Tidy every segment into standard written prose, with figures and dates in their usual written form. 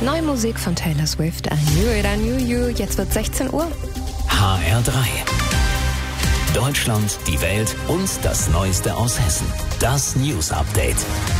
Neue Musik von Taylor Swift, I Knew You. Jetzt wird 16 Uhr. HR3. Deutschland, die Welt und das Neueste aus Hessen. Das News Update.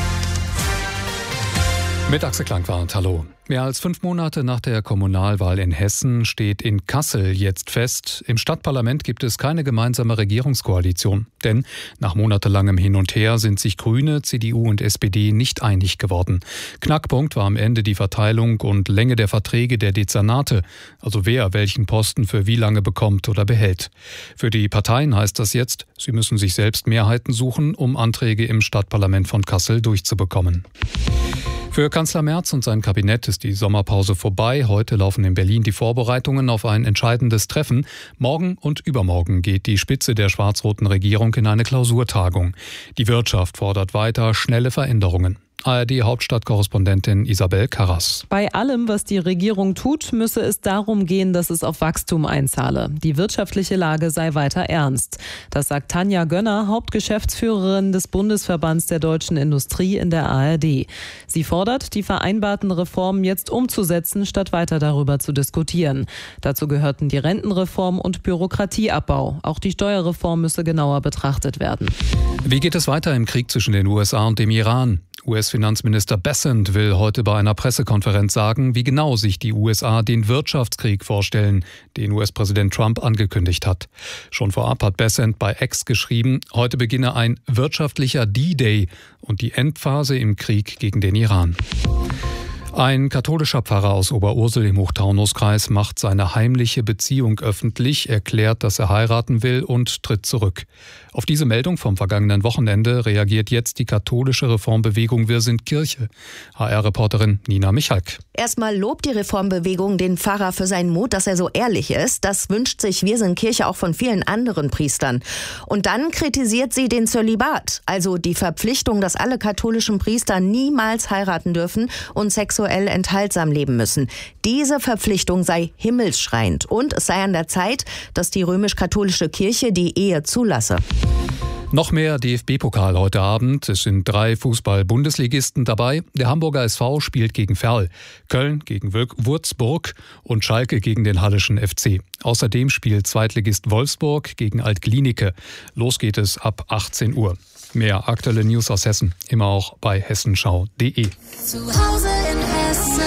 Mit Axel Klangwart, hallo. Mehr als 5 Monate nach der Kommunalwahl in Hessen steht in Kassel jetzt fest, im Stadtparlament gibt es keine gemeinsame Regierungskoalition. Denn nach monatelangem Hin und Her sind sich Grüne, CDU und SPD nicht einig geworden. Knackpunkt war am Ende die Verteilung und Länge der Verträge der Dezernate, also wer welchen Posten für wie lange bekommt oder behält. Für die Parteien heißt das jetzt, sie müssen sich selbst Mehrheiten suchen, um Anträge im Stadtparlament von Kassel durchzubekommen. Für Kanzler Merz und sein Kabinett ist die Sommerpause vorbei. Heute laufen in Berlin die Vorbereitungen auf ein entscheidendes Treffen. Morgen und übermorgen geht die Spitze der schwarz-roten Regierung in eine Klausurtagung. Die Wirtschaft fordert weiter schnelle Veränderungen. ARD-Hauptstadtkorrespondentin Isabel Karras. Bei allem, was die Regierung tut, müsse es darum gehen, dass es auf Wachstum einzahle. Die wirtschaftliche Lage sei weiter ernst. Das sagt Tanja Gönner, Hauptgeschäftsführerin des Bundesverbands der deutschen Industrie in der ARD. Sie fordert, die vereinbarten Reformen jetzt umzusetzen, statt weiter darüber zu diskutieren. Dazu gehörten die Rentenreform und Bürokratieabbau. Auch die Steuerreform müsse genauer betrachtet werden. Wie geht es weiter im Krieg zwischen den USA und dem Iran? US-Finanzminister Bessent will heute bei einer Pressekonferenz sagen, wie genau sich die USA den Wirtschaftskrieg vorstellen, den US-Präsident Trump angekündigt hat. Schon vorab hat Bessent bei X geschrieben, heute beginne ein wirtschaftlicher D-Day und die Endphase im Krieg gegen den Iran. Ein katholischer Pfarrer aus Oberursel im Hochtaunuskreis macht seine heimliche Beziehung öffentlich, erklärt, dass er heiraten will und tritt zurück. Auf diese Meldung vom vergangenen Wochenende reagiert jetzt die katholische Reformbewegung Wir sind Kirche. HR-Reporterin Nina Michalk. Erstmal lobt die Reformbewegung den Pfarrer für seinen Mut, dass er so ehrlich ist. Das wünscht sich Wir sind Kirche auch von vielen anderen Priestern. Und dann kritisiert sie den Zölibat, also die Verpflichtung, dass alle katholischen Priester niemals heiraten dürfen und sexuell enthaltsam leben müssen. Diese Verpflichtung sei himmelsschreiend und es sei an der Zeit, dass die römisch-katholische Kirche die Ehe zulasse. Noch mehr DFB-Pokal heute Abend. Es sind 3 Fußball-Bundesligisten dabei. Der Hamburger SV spielt gegen Verl, Köln gegen Würzburg und Schalke gegen den Hallischen FC. Außerdem spielt Zweitligist Wolfsburg gegen Alt-Glienicke. Los geht es ab 18 Uhr. Mehr aktuelle News aus Hessen, immer auch bei hessenschau.de. Zu Hause in Hessen.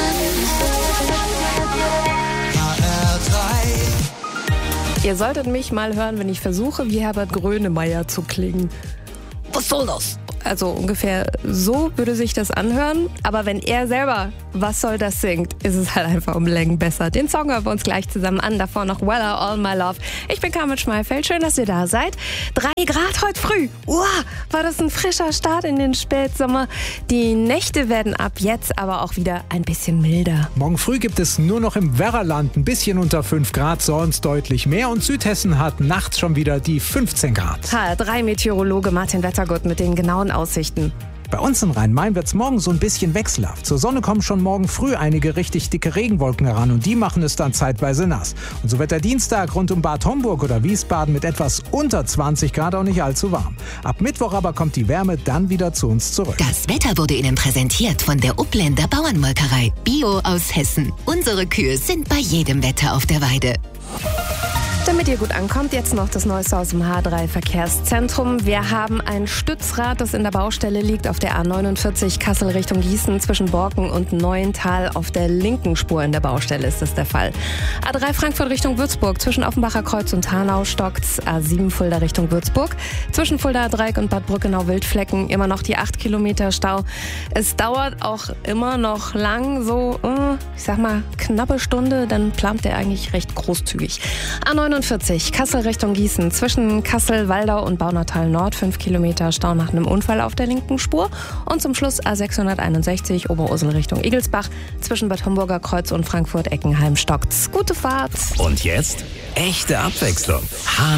Ihr solltet mich mal hören, wenn ich versuche, wie Herbert Grönemeyer zu klingen. Was soll das? Also ungefähr so würde sich das anhören. Aber wenn er selber Was soll das singt, ist es halt einfach um Längen besser. Den Song hören wir uns gleich zusammen an. Davor noch Weller, All My Love. Ich bin Carmen Schmeifeld. Schön, dass ihr da seid. 3 Grad heute früh. War das ein frischer Start in den Spätsommer. Die Nächte werden ab jetzt aber auch wieder ein bisschen milder. Morgen früh gibt es nur noch im Werraland ein bisschen unter 5 Grad, sonst deutlich mehr. Und Südhessen hat nachts schon wieder die 15 Grad. HR3-Meteorologe Martin Wettergott mit den genauen Aussichten. Bei uns in Rhein-Main wird es morgen so ein bisschen wechselhaft. Zur Sonne kommen schon morgen früh einige richtig dicke Regenwolken heran und die machen es dann zeitweise nass. Und so wird der Dienstag rund um Bad Homburg oder Wiesbaden mit etwas unter 20 Grad auch nicht allzu warm. Ab Mittwoch aber kommt die Wärme dann wieder zu uns zurück. Das Wetter wurde Ihnen präsentiert von der Upländer Bauernmolkerei. Bio aus Hessen. Unsere Kühe sind bei jedem Wetter auf der Weide. Damit ihr gut ankommt, jetzt noch das Neueste aus dem H3-Verkehrszentrum. Wir haben ein Stützrad, das in der Baustelle liegt, auf der A49 Kassel Richtung Gießen zwischen Borken und Neuental. Auf der linken Spur in der Baustelle ist das der Fall. A3 Frankfurt Richtung Würzburg zwischen Offenbacher Kreuz und Hanau stockt's. A7 Fulda Richtung Würzburg zwischen Fuldaer Dreieck und Bad Brückenau-Wildflecken immer noch die 8 Kilometer Stau. Es dauert auch immer noch lang, so ich sag mal knappe Stunde, dann plant der eigentlich recht großzügig. A49 Kassel Richtung Gießen zwischen Kassel, Waldau und Baunatal Nord 5 Kilometer Stau nach einem Unfall auf der linken Spur. Und zum Schluss A661 Oberursel Richtung Igelsbach zwischen Bad Homburger Kreuz und Frankfurt-Eckenheim stockt's. Gute Fahrt! Und jetzt echte Abwechslung.